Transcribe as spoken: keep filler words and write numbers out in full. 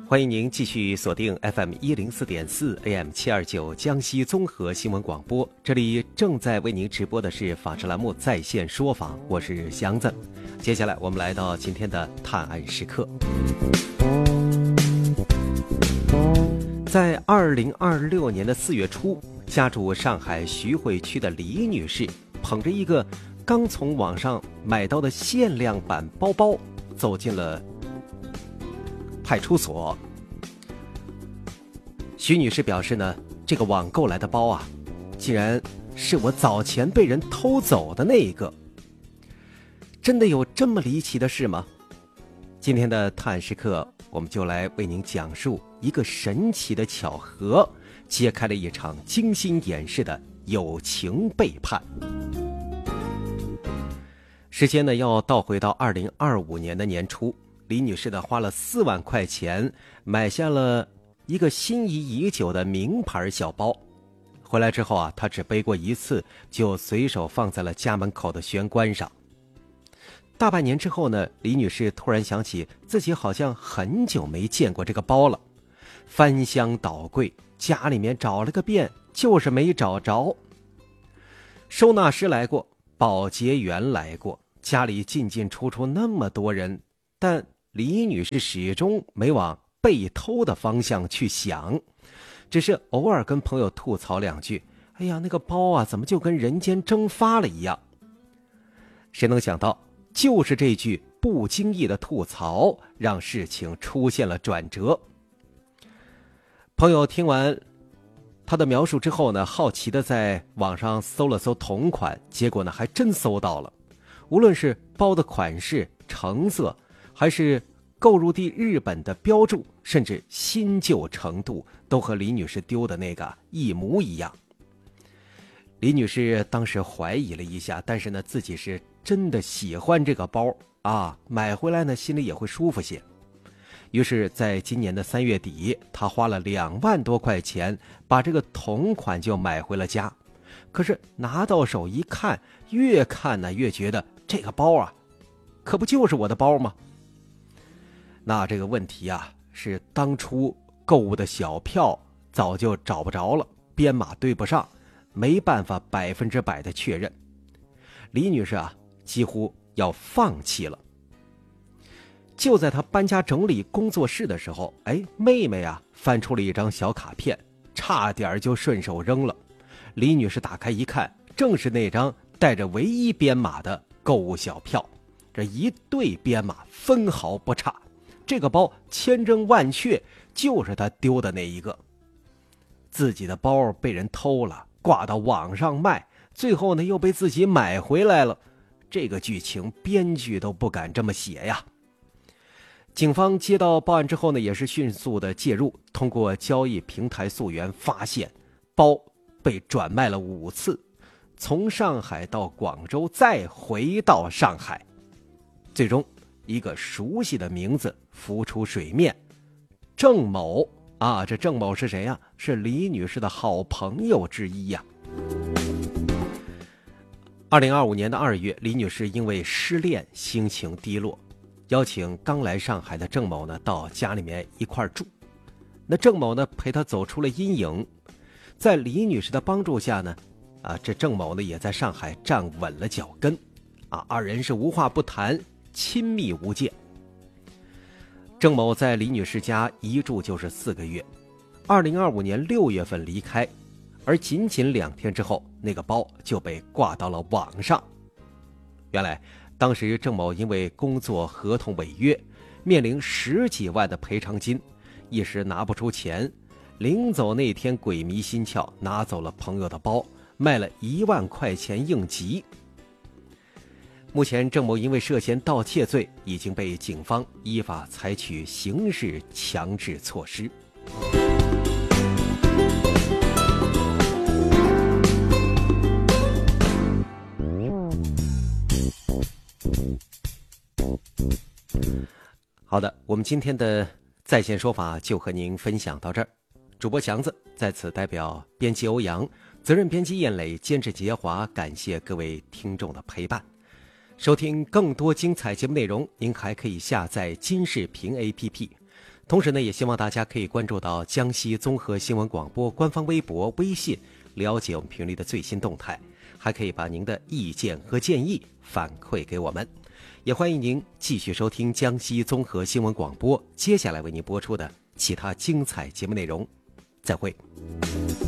欢迎您继续锁定 F M 一零四点四 A M 七二九江西综合新闻广播，这里正在为您直播的是法治栏目在线说法，我是祥子。接下来我们来到今天的探案时刻。在二零二六年的四月初，家住上海徐汇区的李女士捧着一个刚从网上买到的限量版包包走进了派出所。徐女士表示呢，这个网购来的包啊，竟然是我早前被人偷走的那一个。真的有这么离奇的事吗？今天的探案时刻，我们就来为您讲述一个神奇的巧合，揭开了一场精心演示的友情背叛。时间呢，要倒回到二零二五年的年初，李女士呢花了四万块钱买下了一个心仪已久的名牌小包。回来之后啊，她只背过一次，就随手放在了家门口的玄关上。大半年之后呢，李女士突然想起自己好像很久没见过这个包了，翻箱倒柜，家里面找了个遍，就是没找着。收纳师来过，保洁员来过，家里进进出出那么多人，但李女士始终没往被偷的方向去想，只是偶尔跟朋友吐槽两句，哎呀，那个包啊，怎么就跟人间蒸发了一样。谁能想到，就是这句不经意的吐槽，让事情出现了转折。朋友听完他的描述之后呢，好奇的在网上搜了搜同款，结果呢还真搜到了。无论是包的款式、成色，还是购入地日本的标注，甚至新旧程度，都和李女士丢的那个一模一样。李女士当时怀疑了一下，但是呢，自己是真的喜欢这个包啊，买回来呢心里也会舒服些。于是在今年的三月底，她花了两万多块钱把这个同款就买回了家。可是拿到手一看，越看呢越觉得这个包啊，可不就是我的包吗？那这个问题啊，是当初购物的小票早就找不着了，编码对不上，没办法百分之百的确认。李女士啊，几乎要放弃了。就在她搬家整理工作室的时候，哎，妹妹啊翻出了一张小卡片，差点就顺手扔了。李女士打开一看，正是那张带着唯一编码的购物小票，这一对编码分毫不差。这个包千真万确就是他丢的那一个。自己的包被人偷了，挂到网上卖，最后呢又被自己买回来了，这个剧情编剧都不敢这么写呀。警方接到报案之后呢，也是迅速的介入，通过交易平台溯源发现，包被转卖了五次，从上海到广州，再回到上海，最终一个熟悉的名字浮出水面，郑某啊，这郑某是谁呀？是李女士的好朋友之一呀。二零二五年的二月，李女士因为失恋心情低落，邀请刚来上海的郑某呢到家里面一块住。那郑某呢陪她走出了阴影，在李女士的帮助下呢，啊，这郑某呢也在上海站稳了脚跟，啊，二人是无话不谈，亲密无间。郑某在李女士家一住就是四个月，二零二五年六月份离开，而仅仅两天之后，那个包就被挂到了网上。原来当时郑某因为工作合同违约，面临十几万的赔偿金，一时拿不出钱，临走那天鬼迷心窍，拿走了朋友的包，卖了一万块钱应急。目前郑某因为涉嫌盗窃罪，已经被警方依法采取刑事强制措施。好的，我们今天的在线说法就和您分享到这儿。主播强子在此代表编辑欧阳、责任编辑燕磊、监制杰华，感谢各位听众的陪伴。收听更多精彩节目内容，您还可以下载金视频 A P P， 同时呢，也希望大家可以关注到江西综合新闻广播官方微博、微信，了解我们频率的最新动态，还可以把您的意见和建议反馈给我们。也欢迎您继续收听江西综合新闻广播接下来为您播出的其他精彩节目内容。再会。